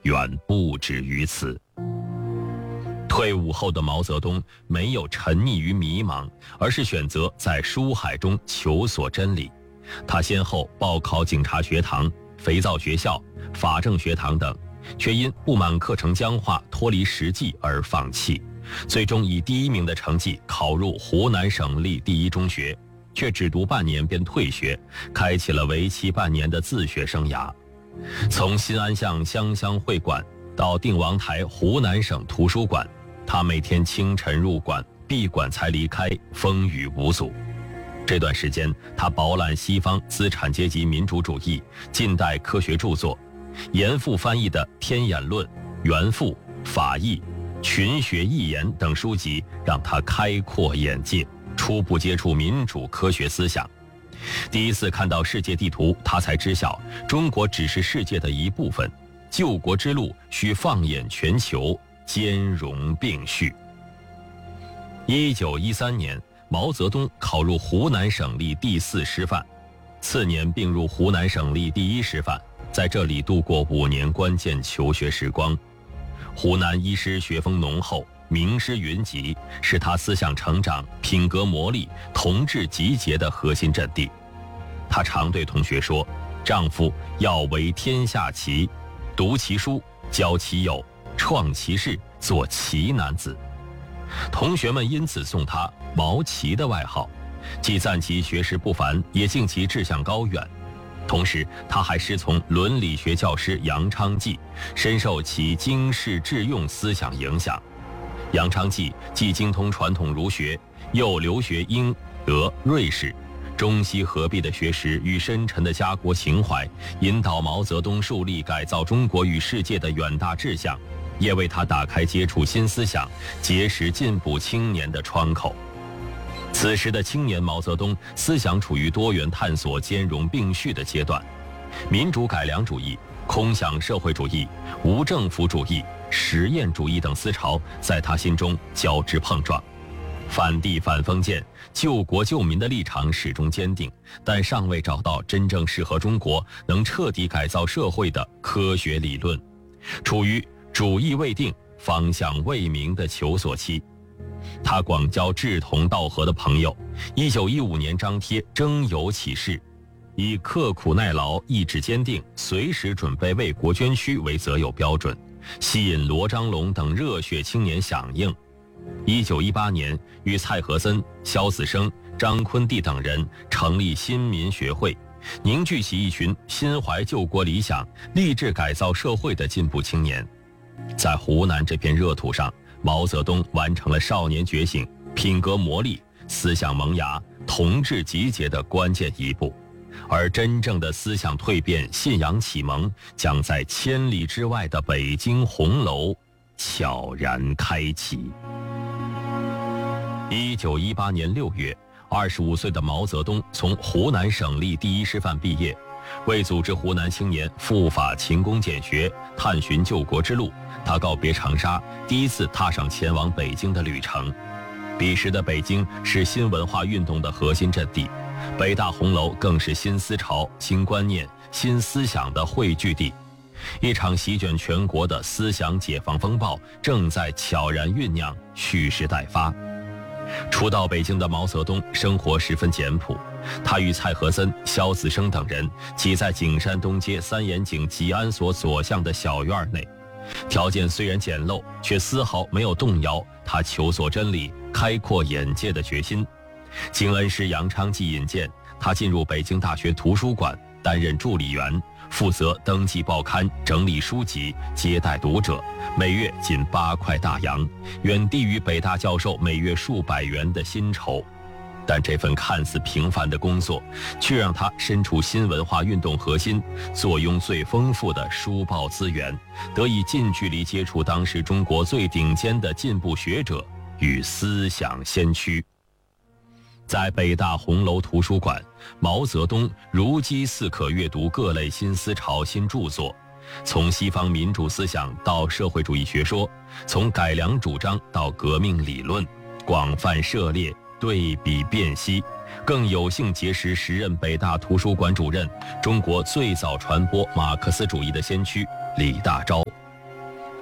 远不止于此。退伍后的毛泽东没有沉溺于迷茫，而是选择在书海中求索真理。他先后报考警察学堂、肥皂学校、法政学堂等，却因不满课程僵化、脱离实际而放弃，最终以第1名的成绩考入湖南省立第一中学，却只读半年便退学，开启了为期半年的自学生涯。从新安巷湘乡会馆到定王台湖南省图书馆，他每天清晨入馆，闭馆才离开，风雨无阻。这段时间，他饱览西方资产阶级民主主义、近代科学著作，严复翻译的《天演论》《原复》《法义》《群学义言》等书籍，让他开阔眼界，初步接触民主科学思想。第一次看到世界地图，他才知晓中国只是世界的一部分，救国之路需放眼全球，兼容并蓄。1913年，毛泽东考入湖南省立第4师范，次年并入湖南省立第1师范，在这里度过5年关键求学时光。湖南一师学风浓厚，名师云集，是他思想成长、品格磨砺、同志集结的核心阵地。他常对同学说：“丈夫要为天下奇，读其书，教其友，创其事，做奇男子。”同学们因此送他“毛奇”的外号，既赞其学识不凡，也敬其志向高远。同时，他还师从伦理学教师杨昌济，深受其经世致用思想影响。杨昌济既精通传统儒学，又留学英、德、瑞士，中西合璧的学识与深沉的家国情怀，引导毛泽东树立改造中国与世界的远大志向，也为他打开接触新思想、结识进步青年的窗口。此时的青年毛泽东思想处于多元探索、兼容并蓄的阶段，民主改良主义、空想社会主义、无政府主义、实验主义等思潮在他心中交织碰撞。反帝反封建、救国救民的立场始终坚定，但尚未找到真正适合中国、能彻底改造社会的科学理论，处于主意未定、方向未明的求索期。他广交志同道合的朋友，1915年张贴征友启事，以刻苦耐劳、意志坚定、随时准备为国捐躯为择友标准，吸引罗章龙等热血青年响应。1918年，与蔡和森、萧子升、张坤地等人成立新民学会，凝聚起一群心怀救国理想、立志改造社会的进步青年。在湖南这片热土上，毛泽东完成了少年觉醒、品格磨砺、思想萌芽、同志集结的关键一步，而真正的思想蜕变、信仰启蒙，将在千里之外的北京红楼悄然开启。1918年6月，25岁的毛泽东从湖南省立第一师范毕业，为组织湖南青年赴法勤工俭学、探寻救国之路，他告别长沙，第一次踏上前往北京的旅程。彼时的北京是新文化运动的核心阵地，北大红楼更是新思潮、新观念、新思想的汇聚地。一场席卷全国的思想解放风暴正在悄然酝酿，蓄势待发。初到北京的毛泽东生活十分简朴，他与蔡和森、萧子升等人挤在景山东街三眼井吉安所左巷的小院内，条件虽然简陋，却丝毫没有动摇他求索真理、开阔眼界的决心。经恩师杨昌济引荐，他进入北京大学图书馆担任助理员，负责登记报刊、整理书籍、接待读者，每月仅8块大洋，远低于北大教授每月数百元的薪酬。但这份看似平凡的工作，却让他身处新文化运动核心，坐拥最丰富的书报资源，得以近距离接触当时中国最顶尖的进步学者与思想先驱。在北大红楼图书馆，毛泽东如饥似渴阅读各类新思潮、新著作，从西方民主思想到社会主义学说，从改良主张到革命理论，广泛涉猎，对比辨析，更有幸结识时任北大图书馆主任、中国最早传播马克思主义的先驱李大钊。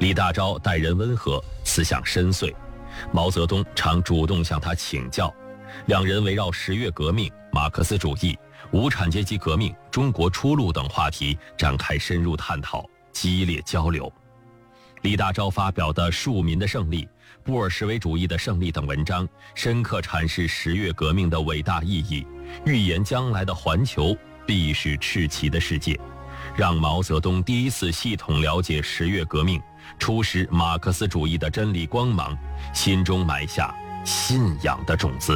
李大钊待人温和，思想深邃，毛泽东常主动向他请教，两人围绕十月革命、马克思主义、无产阶级革命、中国出路等话题展开深入探讨，激烈交流。李大钊发表的《庶民的胜利》《布尔什维主义的胜利》等文章，深刻阐释十月革命的伟大意义，预言将来的环球必是赤旗的世界，让毛泽东第一次系统了解十月革命，初识马克思主义的真理光芒，心中埋下信仰的种子。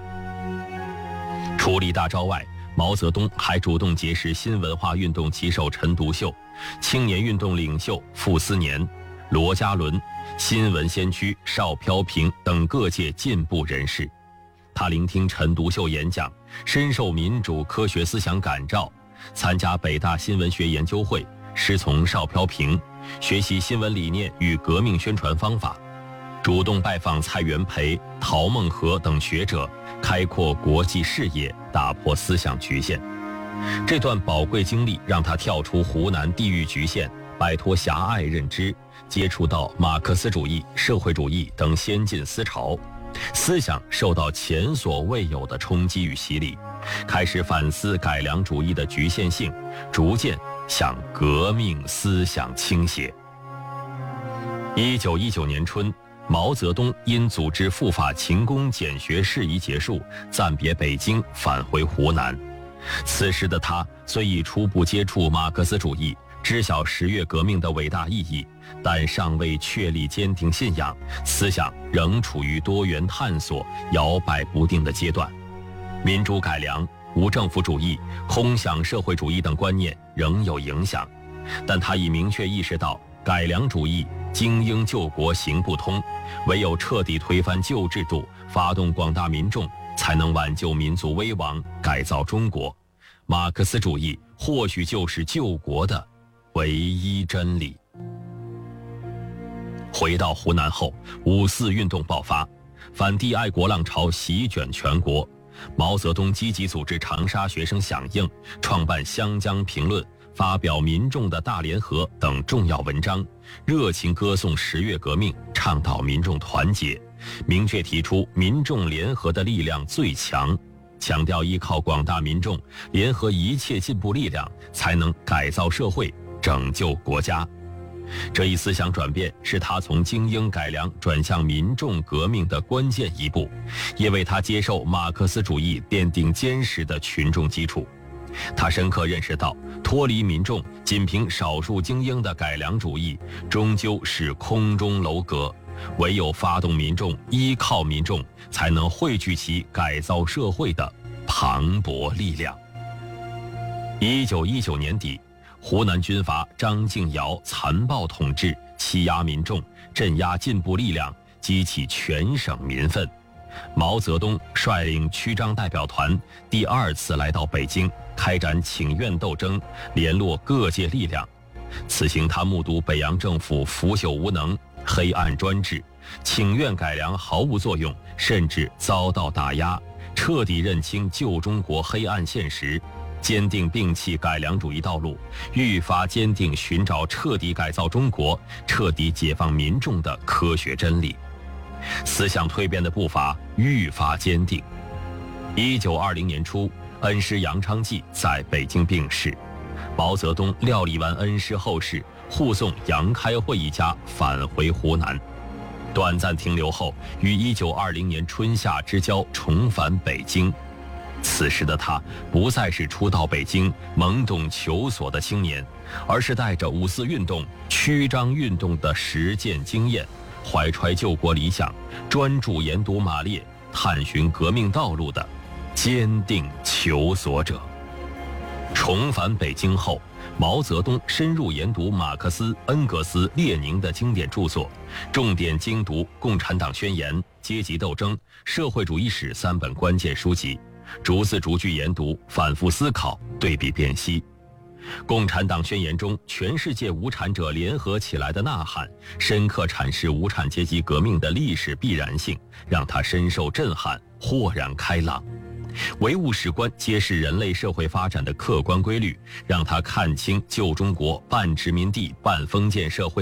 除李大钊外，毛泽东还主动结识新文化运动旗手陈独秀、青年运动领袖傅斯年、罗家伦、新闻先驱邵飘萍等各界进步人士。他聆听陈独秀演讲，深受民主科学思想感召，参加北大新闻学研究会，师从邵飘萍，学习新闻理念与革命宣传方法，主动拜访蔡元培、陶孟和等学者，开阔国际视野，打破思想局限。这段宝贵经历让他跳出湖南地域局限，摆脱狭隘认知，接触到马克思主义、社会主义等先进思潮，思想受到前所未有的冲击与洗礼，开始反思改良主义的局限性，逐渐向革命思想倾斜。1919年春，毛泽东因组织赴法勤工俭学事宜结束，暂别北京，返回湖南。此时的他虽已初步接触马克思主义，知晓十月革命的伟大意义，但尚未确立坚定信仰，思想仍处于多元探索、摇摆不定的阶段。民主改良、无政府主义、空想社会主义等观念仍有影响，但他已明确意识到改良主义精英救国行不通，唯有彻底推翻旧制度，发动广大民众，才能挽救民族危亡，改造中国。马克思主义或许就是救国的唯一真理。回到湖南后，5·4运动爆发，反帝爱国浪潮席卷全国。毛泽东积极组织长沙学生响应，创办《湘江评论》，发表《民众的大联合》等重要文章，热情歌颂十月革命，倡导民众团结，明确提出民众联合的力量最强，强调依靠广大民众联合一切进步力量，才能改造社会，拯救国家。这一思想转变是他从精英改良转向民众革命的关键一步，也为他接受马克思主义奠定坚实的群众基础。他深刻认识到，脱离民众，仅凭少数精英的改良主义，终究是空中楼阁。唯有发动民众，依靠民众，才能汇聚起改造社会的磅礴力量。1919年底，湖南军阀张敬尧残暴统治，欺压民众，镇压进步力量，激起全省民愤。毛泽东率领区张代表团第2次来到北京，开展请愿斗争，联络各界力量。此行他目睹北洋政府腐朽无能、黑暗专制，请愿改良毫无作用，甚至遭到打压，彻底认清旧中国黑暗现实，坚定摒弃改良主义道路，愈发坚定寻找彻底改造中国、彻底解放民众的科学真理。思想蜕变的步伐愈发坚定。1920年初，恩师杨昌济在北京病逝，毛泽东料理完恩师后事，护送杨开慧一家返回湖南。短暂停留后，于1920年春夏之交重返北京。此时的他不再是初到北京懵懂求索的青年，而是带着5·4运动、区张运动的实践经验，怀揣救国理想，专注研读马列，探寻革命道路的坚定求索者。重返北京后，毛泽东深入研读马克思、恩格斯、列宁的经典著作，重点精读《共产党宣言》《阶级斗争》《社会主义史》3本关键书籍，逐字逐句研读，反复思考，对比辨析。共产党宣言中全世界无产者联合起来的呐喊，深刻阐释无产阶级革命的历史必然性，让他深受震撼，豁然开朗。唯物史观揭示人类社会发展的客观规律，让他看清旧中国半殖民地半封建社会